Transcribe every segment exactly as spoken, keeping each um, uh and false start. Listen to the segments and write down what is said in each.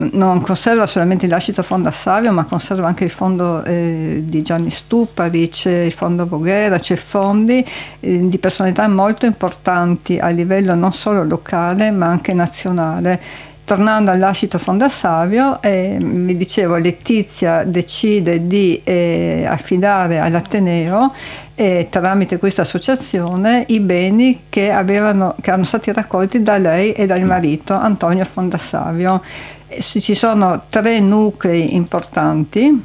Non conserva solamente il lascito Fonda Savio, ma conserva anche il fondo eh, di Gianni Stuparic, il fondo Voghera, c'è fondi eh, di personalità molto importanti a livello non solo locale ma anche nazionale. Tornando al lascito Fonda Savio, eh, vi dicevo, Letizia decide di eh, affidare all'Ateneo eh, tramite questa associazione i beni che, avevano, che erano stati raccolti da lei e dal marito Antonio Fonda Savio. Ci sono tre nuclei importanti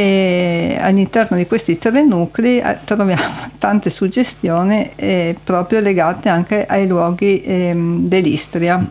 e all'interno di questi tre nuclei troviamo tante suggestioni eh, proprio legate anche ai luoghi eh, dell'Istria.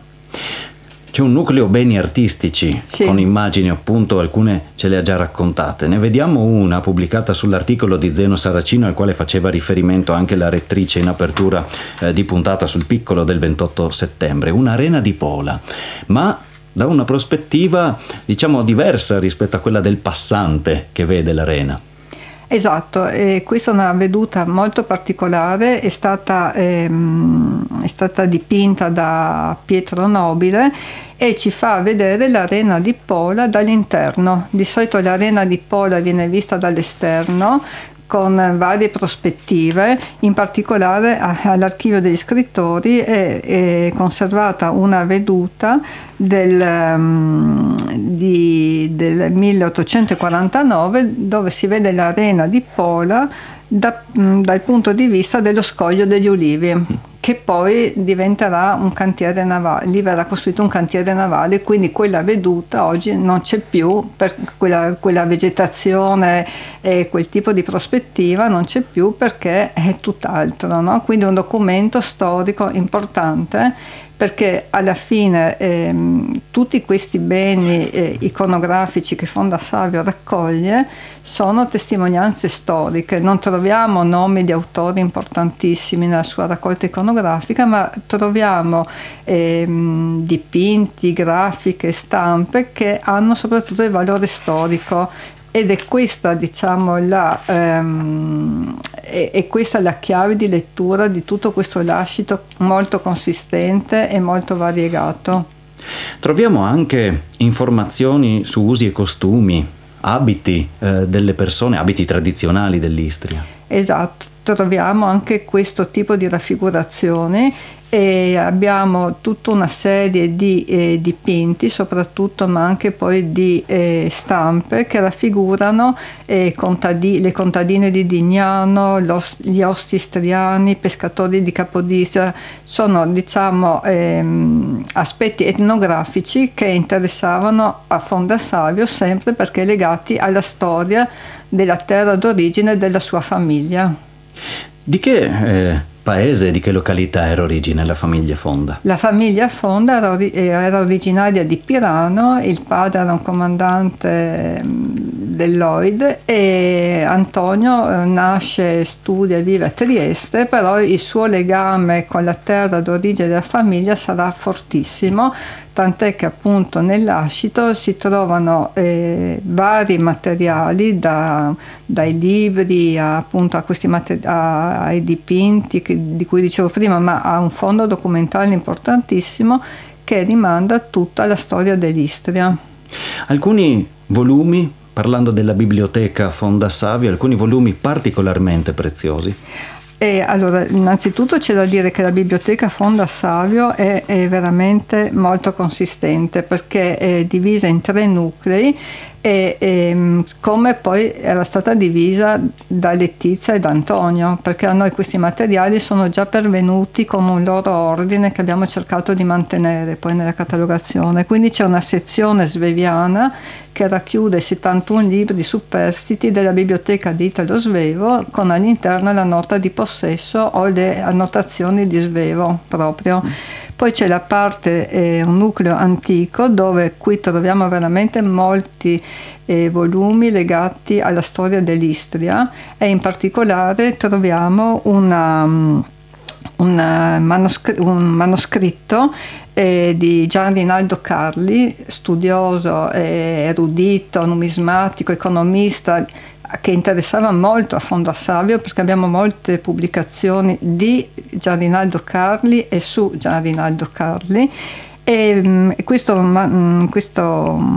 C'è un nucleo beni artistici, sì, con immagini, appunto, alcune ce le ha già raccontate. Ne vediamo una pubblicata sull'articolo di Zeno Saracino, al quale faceva riferimento anche la rettrice in apertura eh, di puntata sul Piccolo del ventotto settembre. Un'arena di Pola, ma da una prospettiva, diciamo, diversa rispetto a quella del passante che vede l'arena. Esatto, e questa è una veduta molto particolare, è stata, ehm, è stata dipinta da Pietro Nobile e ci fa vedere l'arena di Pola dall'interno. Di solito l'arena di Pola viene vista dall'esterno con varie prospettive, in particolare all'Archivio degli Scrittori è, è conservata una veduta del, um, di, del milleottocentoquarantanove dove si vede l'arena di Pola da, dal punto di vista dello Scoglio degli Ulivi, che poi diventerà un cantiere navale, lì verrà costruito un cantiere navale, quindi quella veduta oggi non c'è più, per quella, quella vegetazione e quel tipo di prospettiva non c'è più perché è tutt'altro, no? Quindi è un documento storico importante, perché alla fine ehm, tutti questi beni eh, iconografici che Fonda Savio raccoglie sono testimonianze storiche. Non troviamo nomi di autori importantissimi nella sua raccolta iconografica, ma troviamo ehm, dipinti, grafiche, stampe che hanno soprattutto il valore storico. Ed è questa, diciamo, la, ehm, è, è questa la chiave di lettura di tutto questo lascito molto consistente e molto variegato. Troviamo anche informazioni su usi e costumi, abiti eh, delle persone, abiti tradizionali dell'Istria. Esatto, troviamo anche questo tipo di raffigurazioni e abbiamo tutta una serie di eh, dipinti soprattutto, ma anche poi di eh, stampe che raffigurano eh, contadi- le contadine di Dignano, los- gli osti istriani, pescatori di Capodistria. Sono, diciamo, ehm, aspetti etnografici che interessavano a Fonda Savio, sempre perché legati alla storia della terra d'origine della sua famiglia. Di che eh, paese, di che località era origine la famiglia Fonda? La famiglia Fonda era, ori- era originaria di Pirano, il padre era un comandante dell'Oid e Antonio eh, nasce, studia e vive a Trieste, però il suo legame con la terra d'origine della famiglia sarà fortissimo, tant'è che appunto nell'ascito si trovano eh, vari materiali, da, dai libri a, appunto a questi materi- a, ai dipinti che, di cui dicevo prima, ma ha un fondo documentale importantissimo che rimanda tutta la storia dell'Istria. Alcuni volumi, parlando della biblioteca Fonda Savio, alcuni volumi particolarmente preziosi. E allora, innanzitutto c'è da dire che la biblioteca Fonda Savio è, è veramente molto consistente, perché è divisa in tre nuclei e, e come poi era stata divisa da Letizia e da Antonio, perché a noi questi materiali sono già pervenuti con un loro ordine che abbiamo cercato di mantenere poi nella catalogazione. Quindi c'è una sezione sveviana che racchiude settantuno libri superstiti della biblioteca di Italo Svevo, con all'interno la nota di possesso o le annotazioni di Svevo proprio. Poi c'è la parte, eh, un nucleo antico, dove qui troviamo veramente molti eh, volumi legati alla storia dell'Istria, e in particolare troviamo una, un, manoscr- un manoscritto eh, di Gian Rinaldo Carli, studioso, eh, erudito, numismatico, economista, che interessava molto a Fonda Savio, perché abbiamo molte pubblicazioni di Gian Rinaldo Carli e su Gian Rinaldo Carli, e questo, questo